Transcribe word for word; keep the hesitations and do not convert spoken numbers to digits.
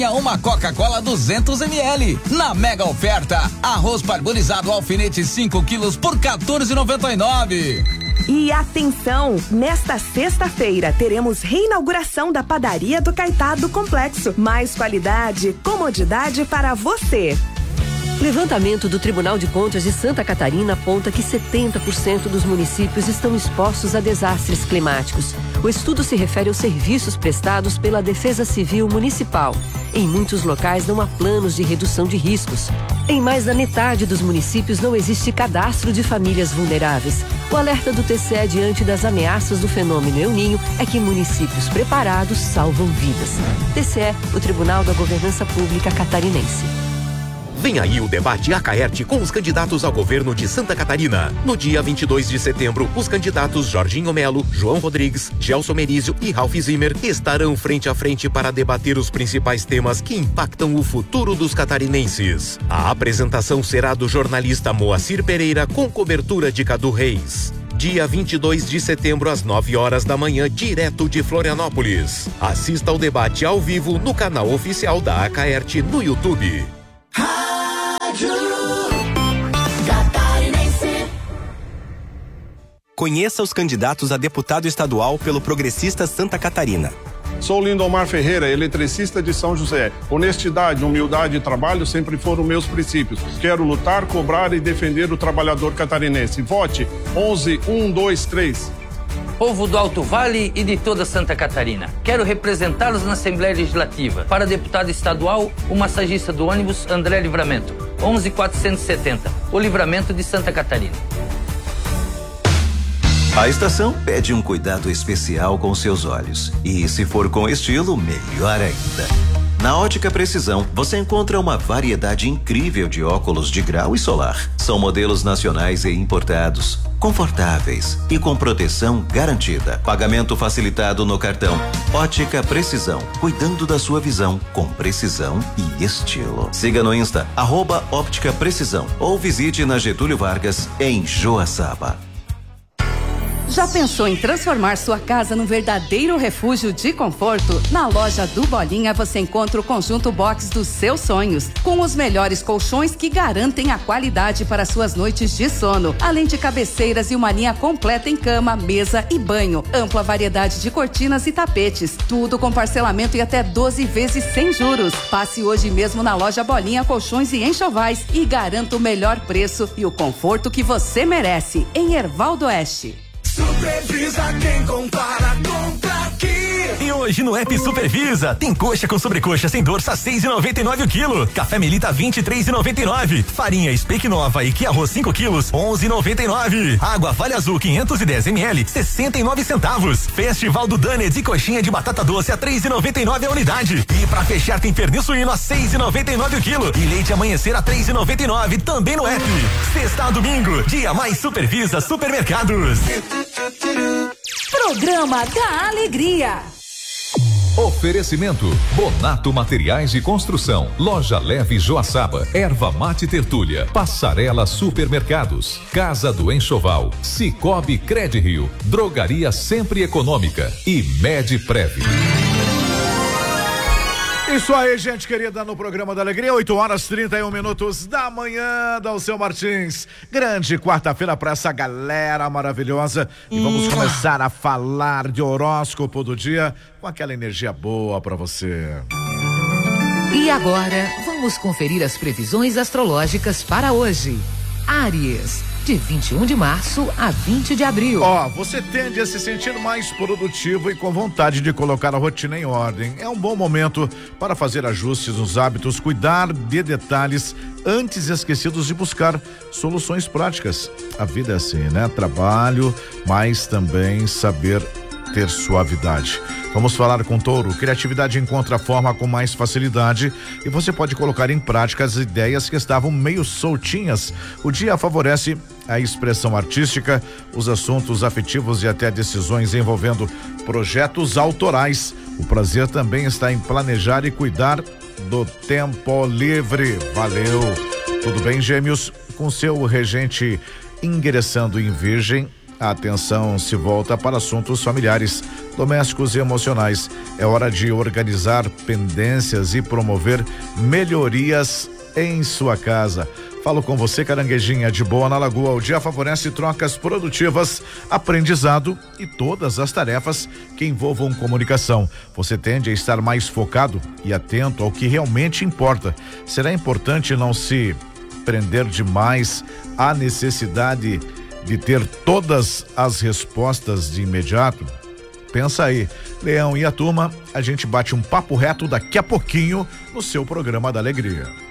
Uma Coca-Cola duzentos mililitros. Na mega oferta, arroz parbolizado alfinete cinco quilos por quatorze e noventa e nove. E atenção, nesta sexta-feira teremos reinauguração da padaria do Caetá do Complexo. Mais qualidade, comodidade para você. Levantamento do Tribunal de Contas de Santa Catarina aponta que setenta por cento dos municípios estão expostos a desastres climáticos. O estudo se refere aos serviços prestados pela Defesa Civil Municipal. Em muitos locais não há planos de redução de riscos. Em mais da metade dos municípios não existe cadastro de famílias vulneráveis. O alerta do T C E diante das ameaças do fenômeno El Ninho é que municípios preparados salvam vidas. T C E, o Tribunal da Governança Pública Catarinense. Vem aí o debate Acaerte com os candidatos ao governo de Santa Catarina. No dia vinte e dois de setembro, os candidatos Jorginho Melo, João Rodrigues, Gelson Merizio e Ralph Zimmer estarão frente a frente para debater os principais temas que impactam o futuro dos catarinenses. A apresentação será do jornalista Moacir Pereira com cobertura de Cadu Reis. Dia vinte e dois de setembro, às nove horas da manhã, direto de Florianópolis. Assista ao debate ao vivo no canal oficial da Acaerte no YouTube. Conheça os candidatos a deputado estadual pelo Progressista Santa Catarina. Sou Lindomar Ferreira, eletricista de São José. Honestidade, humildade e trabalho sempre foram meus princípios. Quero lutar, cobrar e defender o trabalhador catarinense. Vote onze um dois três. Povo do Alto Vale e de toda Santa Catarina. Quero representá-los na Assembleia Legislativa. Para deputado estadual, o massagista do ônibus André Livramento. onze quatrocentos e setenta. O Livramento de Santa Catarina. A estação pede um cuidado especial com seus olhos. E se for com estilo, melhor ainda. Na Ótica Precisão, você encontra uma variedade incrível de óculos de grau e solar. São modelos nacionais e importados, confortáveis e com proteção garantida. Pagamento facilitado no cartão. Ótica Precisão, cuidando da sua visão com precisão e estilo. Siga no Insta, arroba Óptica Precisão, ou visite na Getúlio Vargas, em Joaçaba. Já pensou em transformar sua casa num verdadeiro refúgio de conforto? Na loja do Bolinha você encontra o conjunto box dos seus sonhos, com os melhores colchões que garantem a qualidade para suas noites de sono, além de cabeceiras e uma linha completa em cama, mesa e banho, ampla variedade de cortinas e tapetes, tudo com parcelamento em até doze vezes sem juros. Passe hoje mesmo na loja Bolinha Colchões e Enxovais e garanta o melhor preço e o conforto que você merece, em Erval do Oeste. Supervisa, quem compara, compra aqui. E hoje no app Supervisa tem coxa com sobrecoxa sem dorça seis e noventa e nove o quilo, café Melita vinte e três e noventa e nove, farinha Speak Nova e que arroz cinco quilos onze e noventa e nove, água Vale Azul quinhentos e dez mililitros sessenta e nove centavos, Festival do Danês e coxinha de batata doce a três e noventa e nove a unidade, e pra fechar tem pernil suíno a seis e noventa e nove o quilo e leite amanhecer a três e noventa e nove também no app. Sexta a domingo, dia mais Supervisa Supermercados. Programa da Alegria. Oferecimento: Bonato Materiais de Construção, Loja Leve Joaçaba, Erva Mate Tertúlia, Passarela Supermercados, Casa do Enxoval, Cicobi Credrio, Drogaria Sempre Econômica e Medprev. Isso aí, gente querida, no programa da Alegria, oito horas e trinta e um minutos da manhã, Dalceu Martins. Grande quarta-feira pra essa galera maravilhosa. E vamos hum. começar a falar de horóscopo do dia com aquela energia boa pra você. E agora, vamos conferir as previsões astrológicas para hoje. Áries, de vinte e um de março a vinte de abril. Ó, oh, você tende a se sentir mais produtivo e com vontade de colocar a rotina em ordem. É um bom momento para fazer ajustes nos hábitos, cuidar de detalhes antes esquecidos de buscar soluções práticas. A vida é assim, né? Trabalho, mas também saber ter suavidade. Vamos falar com Touro. Criatividade encontra forma com mais facilidade e você pode colocar em prática as ideias que estavam meio soltinhas. O dia favorece a expressão artística, os assuntos afetivos e até decisões envolvendo projetos autorais. O prazer também está em planejar e cuidar do tempo livre. Valeu. Tudo bem, Gêmeos? Com seu regente ingressando em Virgem, a atenção se volta para assuntos familiares, domésticos e emocionais. É hora de organizar pendências e promover melhorias em sua casa. Falo com você, caranguejinha de boa na Lagoa. O dia favorece trocas produtivas, aprendizado e todas as tarefas que envolvam comunicação. Você tende a estar mais focado e atento ao que realmente importa. Será importante não se prender demais à necessidade de ter todas as respostas de imediato? Pensa aí. Leão e a turma, a gente bate um papo reto daqui a pouquinho no seu programa da Alegria.